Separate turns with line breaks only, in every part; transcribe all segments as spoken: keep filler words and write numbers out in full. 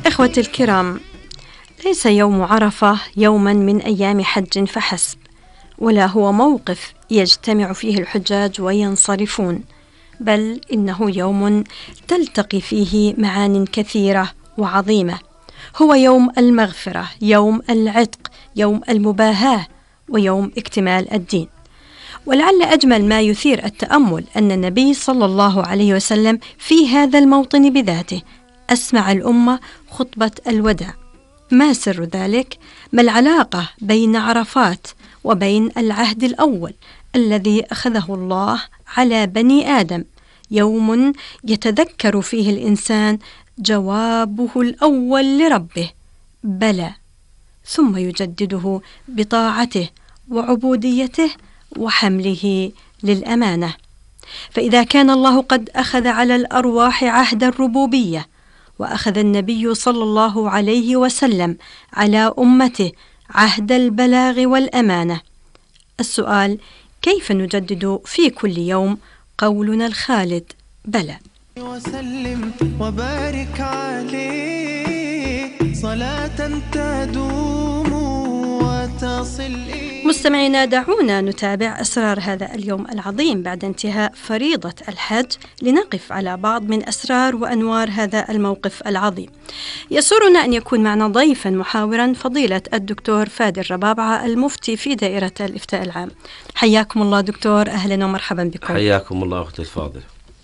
إخوتي الكرام، ليس يوم عرفة يوما من أيام حج فحسب، ولا هو موقف يجتمع فيه الحجاج وينصرفون، بل إنه يوم تلتقي فيه معان كثيرة وعظيمة. هو يوم المغفرة، يوم العتق، يوم المباهاة، ويوم اكتمال الدين. ولعل أجمل ما يثير التأمل أن النبي صلى الله عليه وسلم في هذا الموطن بذاته أسمع الأمة خطبة الوداع. ما سر ذلك؟ ما العلاقة بين عرفات وبين العهد الأول الذي أخذه الله على بني آدم، يوم يتذكر فيه الإنسان جوابه الأول لربه بلى، ثم يجدده بطاعته وعبوديته وحمله للأمانة. فإذا كان الله قد أخذ على الأرواح عهد الربوبية، وأخذ النبي صلى الله عليه وسلم على أمته عهد البلاغ والأمانة، السؤال: كيف نجدد في كل يوم قولنا الخالد بلى؟
وسلم وبارك عليه صلاة تدوم وتصل.
مستمعينا، دعونا نتابع أسرار هذا اليوم العظيم بعد انتهاء فريضة الحج، لنقف على بعض من أسرار وأنوار هذا الموقف العظيم. يسرنا أن يكون معنا ضيفا محاورا فضيلة الدكتور فادي الربابعة، المفتي في دائرة الإفتاء العام. حياكم الله دكتور، أهلا ومرحبا بكم.
حياكم الله أختي الفاضلة.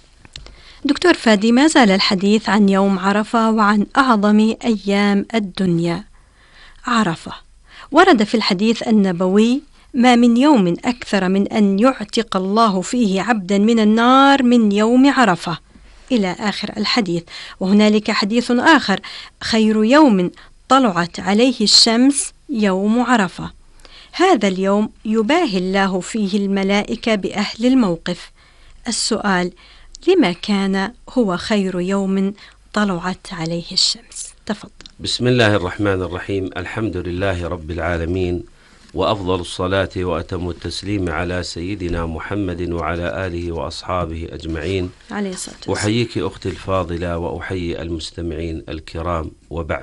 دكتور فادي، ما زال الحديث عن يوم عرفة وعن أعظم أيام الدنيا. عرفة ورد في الحديث النبوي: ما من يوم أكثر من أن يعتق الله فيه عبدا من النار من يوم عرفة، إلى آخر الحديث. وهنالك حديث آخر: خير يوم طلعت عليه الشمس يوم عرفة. هذا اليوم يباهي الله فيه الملائكة بأهل الموقف. السؤال: لما كان هو خير يوم طلعت عليه الشمس؟ تفضل.
بسم الله الرحمن الرحيم. الحمد لله رب العالمين، وأفضل الصلاة وأتم التسليم على سيدنا محمد وعلى آله وأصحابه أجمعين
عليه الصلاة والسلام.
أحييك أختي الفاضلة وأحيي المستمعين الكرام، وبعد.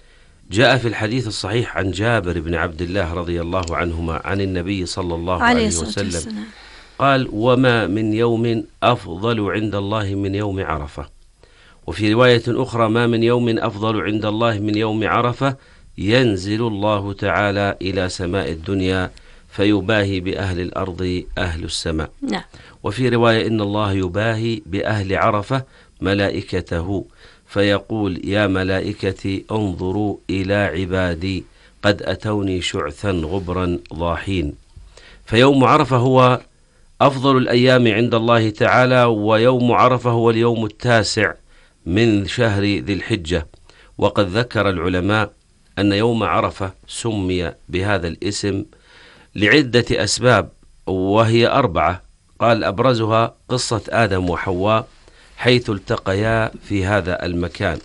جاء في الحديث الصحيح عن جابر بن عبد الله رضي الله عنهما عن النبي صلى الله عليه وسلم قال: وما من يوم أفضل عند الله من يوم عرفة. وفي رواية أخرى: ما من يوم أفضل عند الله من يوم عرفة، ينزل الله تعالى إلى سماء الدنيا فيباهي بأهل الأرض أهل السماء.
نعم.
وفي رواية: إن الله يباهي بأهل عرفة ملائكته فيقول: يا ملائكتي انظروا إلى عبادي قد أتوني شعثا غبرا ضاحين. فيوم عرفة هو أفضل الأيام عند الله تعالى، ويوم عرفة هو اليوم التاسع من شهر ذي الحجة. وقد ذكر العلماء أن يوم عرفة سمي بهذا الاسم لعدة أسباب، وهي أربعة. قال: أبرزها قصة آدم وحواء حيث التقيا في هذا المكان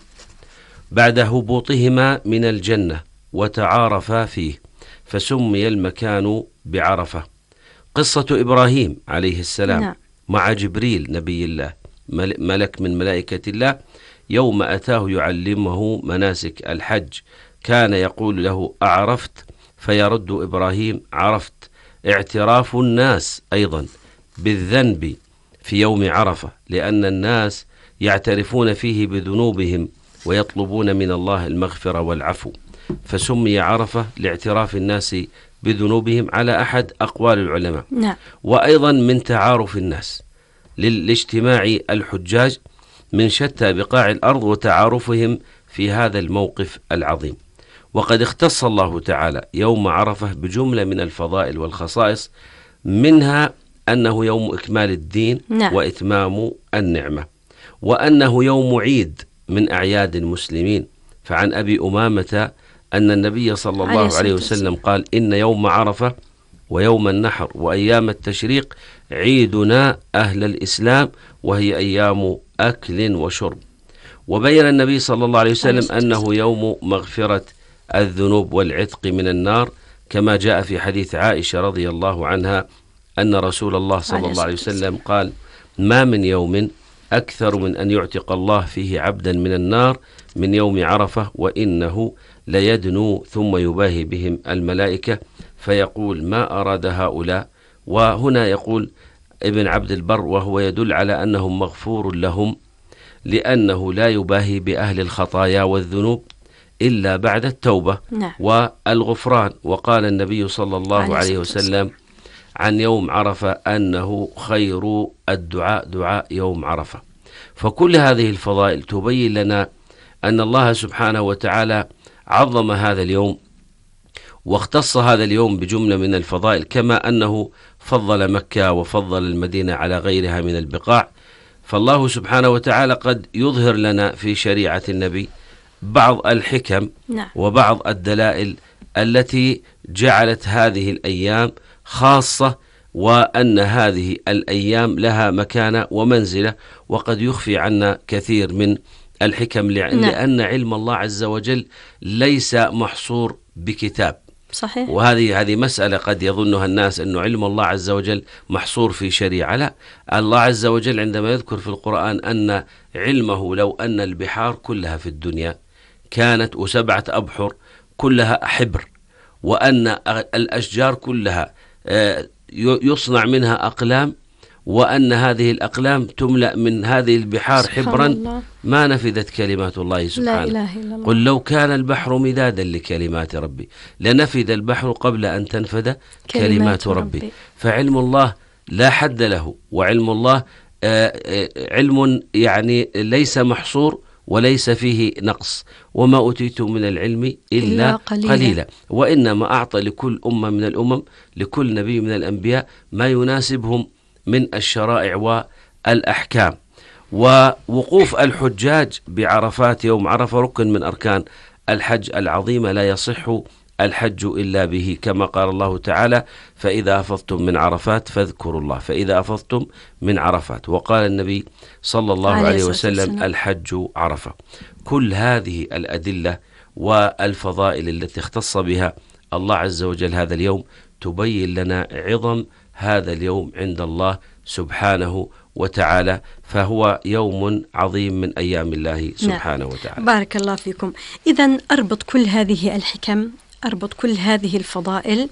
بعد هبوطهما من الجنة وتعارفا فيه، فسمي المكان بعرفة. قصة إبراهيم عليه السلام
نعم.
مع جبريل نبي الله، ملك من ملائكة الله، يوم أتاه يعلمه مناسك الحج، كان يقول له: أعرفت؟ فيرد إبراهيم: عرفت. اعتراف الناس أيضا بالذنب في يوم عرفة، لأن الناس يعترفون فيه بذنوبهم ويطلبون من الله المغفرة والعفو، فسمي عرفة لاعتراف الناس بذنوبهم على أحد أقوال العلماء.
نعم.
وأيضا من تعارف الناس للاجتماع الحجاج من شتى بقاع الأرض وتعارفهم في هذا الموقف العظيم. وقد اختص الله تعالى يوم عرفة بجملة من الفضائل والخصائص، منها أنه يوم إكمال الدين
نعم.
وإتمام النعمة، وأنه يوم عيد من أعياد المسلمين. فعن أبي أمامة أن النبي صلى الله عليه وسلم قال: إن يوم عرفة ويوم النحر وأيام التشريق عيدنا أهل الإسلام، وهي أيام أكل وشرب. وبين النبي صلى الله عليه وسلم أنه يوم مغفرة الذنوب والعتق من النار، كما جاء في حديث عائشة رضي الله عنها أن رسول الله صلى الله عليه وسلم قال: ما من يوم أكثر من أن يعتق الله فيه عبدا من النار من يوم عرفة، وإنه ليدنو ثم يباهي بهم الملائكة فيقول ما أراد هؤلاء. وهنا يقول ابن عبد البر وهو يدل على أنهم مغفور لهم، لأنه لا يباهي بأهل الخطايا والذنوب إلا بعد التوبة
نعم.
والغفران. وقال النبي صلى الله عليه وسلم عن يوم عرفة أنه خير الدعاء دعاء يوم عرفة. فكل هذه الفضائل تبين لنا أن الله سبحانه وتعالى عظم هذا اليوم واختص هذا اليوم بجملة من الفضائل، كما أنه فضل مكة وفضل المدينة على غيرها من البقاع. فالله سبحانه وتعالى قد يظهر لنا في شريعة النبي بعض الحكم
نعم.
وبعض الدلائل التي جعلت هذه الأيام خاصة، وأن هذه الأيام لها مكانة ومنزلة، وقد يخفي عنا كثير من الحكم لأن نعم. علم الله عز وجل ليس محصور بكتاب.
صحيح.
وهذه هذه مسألة قد يظنها الناس أنه علم الله عز وجل محصور في شريعة. لا، الله عز وجل عندما يذكر في القرآن أن علمه لو أن البحار كلها في الدنيا كانت وسبعة أبحر كلها حبر، وأن الأشجار كلها يصنع منها أقلام، وأن هذه الأقلام تملأ من هذه البحار حبرا الله. ما نفذت كلمات الله سبحانه. لا إله إلا الله. قل لو كان البحر مدادا لكلمات ربي لنفد البحر قبل أن تنفد كلمات, كلمات ربي. ربي. فعلم الله لا حد له، وعلم الله علم يعني ليس محصور وليس فيه نقص. وما أوتيتم من العلم إلا, إلا قليلا. قليلا. وإنما أعطى لكل أمة من الأمم، لكل نبي من الأنبياء ما يناسبهم من الشرائع والأحكام. ووقوف الحجاج بعرفات يوم عرفة ركن من أركان الحج العظيمة، لا يصح الحج إلا به، كما قال الله تعالى فإذا أفضتم من عرفات فاذكروا الله، فإذا أفضتم من عرفات. وقال النبي صلى الله عليه, عليه وسلم الحج عرفة. كل هذه الأدلة والفضائل التي اختص بها الله عز وجل هذا اليوم تبين لنا عظم هذا اليوم عند الله سبحانه وتعالى، فهو يوم عظيم من أيام الله سبحانه نعم. وتعالى.
بارك الله فيكم. إذن أربط كل هذه الحكم، أربط كل هذه الفضائل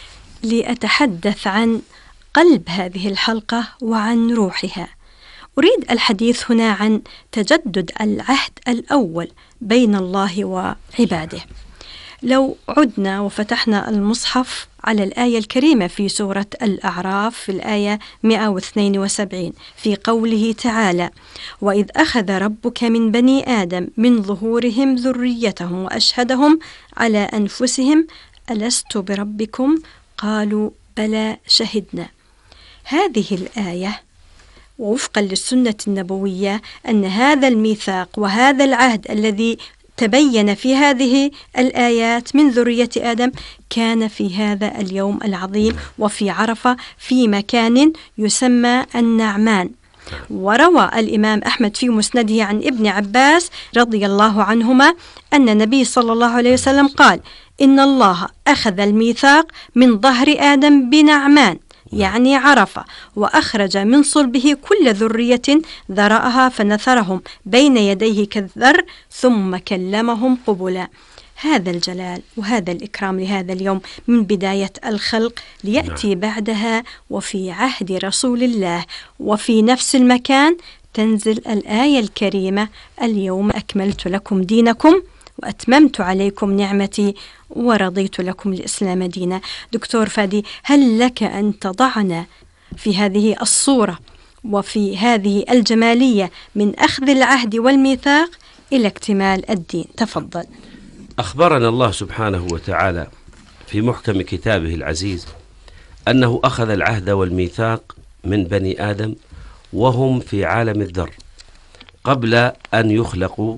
لأتحدث عن قلب هذه الحلقة وعن روحها. أريد الحديث هنا عن تجدد العهد الأول بين الله وعباده. لو عدنا وفتحنا المصحف على الآية الكريمة في سورة الأعراف في الآية مئة واثنين وسبعين في قوله تعالى وإذ أخذ ربك من بني آدم من ظهورهم ذريتهم وأشهدهم على أنفسهم ألست بربكم قالوا بلى شهدنا. هذه الآية ووفقا للسنة النبوية أن هذا الميثاق وهذا العهد الذي تبين في هذه الآيات من ذرية آدم كان في هذا اليوم العظيم وفي عرفة في مكان يسمى النعمان. وروى الإمام أحمد في مسنده عن ابن عباس رضي الله عنهما أن النبي صلى الله عليه وسلم قال إن الله أخذ الميثاق من ظهر آدم بنعمان يعني عرفة، وأخرج من صلبه كل ذرية ذرأها فنثرهم بين يديه كالذر ثم كلمهم قبلا. هذا الجلال وهذا الإكرام لهذا اليوم من بداية الخلق ليأتي بعدها وفي عهد رسول الله وفي نفس المكان تنزل الآية الكريمة اليوم أكملت لكم دينكم وأتممت عليكم نعمتي ورضيت لكم الإسلام دينا. دكتور فادي، هل لك أن تضعنا في هذه الصورة وفي هذه الجمالية من أخذ العهد والميثاق إلى اكتمال الدين؟ تفضل.
أخبرنا الله سبحانه وتعالى في محكم كتابه العزيز أنه أخذ العهد والميثاق من بني آدم وهم في عالم الذر قبل أن يخلقوا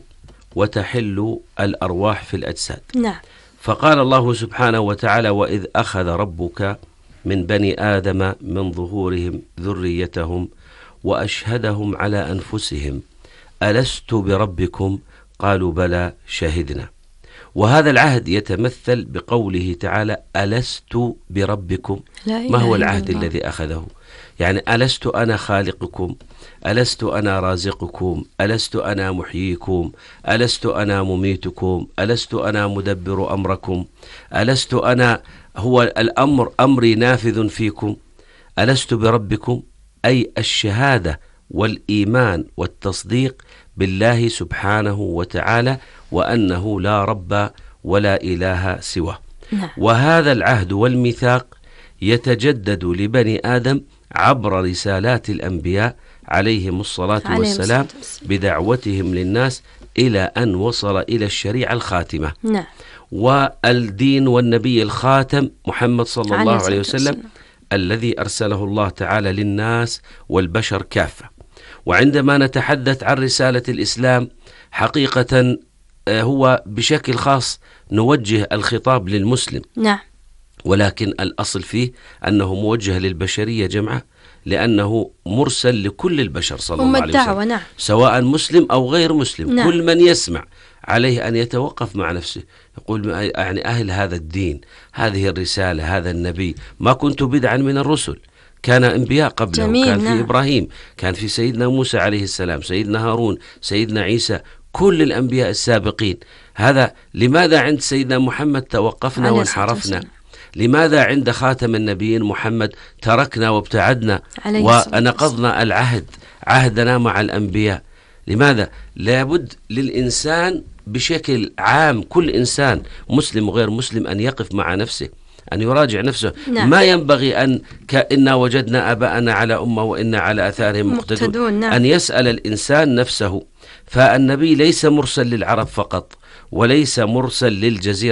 وتحل الأرواح في الأجساد.
نعم.
فقال الله سبحانه وتعالى وإذ أخذ ربك من بني آدم من ظهورهم ذريتهم وأشهدهم على أنفسهم ألست بربكم قالوا بلى شهدنا. وهذا العهد يتمثل بقوله تعالى ألست بربكم. ما هو العهد الذي أخذه؟ يعني ألست أنا خالقكم، ألست أنا رازقكم، ألست أنا محييكم، ألست أنا مميتكم، ألست أنا مدبر أمركم، ألست أنا هو الأمر أمري نافذ فيكم، ألست بربكم، أي الشهادة والإيمان والتصديق بالله سبحانه وتعالى وأنه لا رب ولا إله سواه.
نعم.
وهذا العهد والميثاق يتجدد لبني آدم عبر رسالات الأنبياء عليهم الصلاة
عليهم
والسلام
الصلاة.
بدعوتهم للناس إلى أن وصل إلى الشريعة الخاتمة.
نعم.
والدين والنبي الخاتم محمد صلى
عليه
الله
الصلاة
عليه وسلم
والسلام.
الذي أرسله الله تعالى للناس والبشر كافة. وعندما نتحدث عن رسالة الإسلام حقيقة هو بشكل خاص نوجه الخطاب للمسلم،
نعم.
ولكن الأصل فيه أنه موجه للبشرية جمعة، لأنه مرسل لكل البشر صلى الله عليه وسلم،
نعم.
سواء مسلم أو غير مسلم.
نعم.
كل من يسمع عليه أن يتوقف مع نفسه، يقول يعني أهل هذا الدين، هذه الرسالة، هذا النبي، ما كنت بدعا من الرسل، كان أنبياء قبله،
جميل.
كان في
نعم.
إبراهيم، كان في سيدنا موسى عليه السلام، سيدنا هارون، سيدنا عيسى، كل الأنبياء السابقين. هذا لماذا عند سيدنا محمد توقفنا وانحرفنا؟ لماذا عند خاتم النبيين محمد تركنا وابتعدنا ونقضنا العهد عهدنا مع الأنبياء؟ لماذا؟ لابد للإنسان بشكل عام، كل إنسان مسلم وغير مسلم أن يقف مع نفسه، أن يراجع نفسه.
نعم.
ما ينبغي أن كإنا وجدنا آباءنا على أمة وإنا على أثارهم مقتدون.
نعم.
أن يسأل الإنسان نفسه. فالنبي ليس مرسل للعرب فقط، وليس مرسل للجزيرة